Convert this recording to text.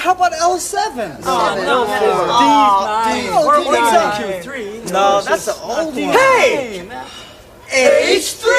How about L7? Or Q3. No, that's the old one. Hey! H3!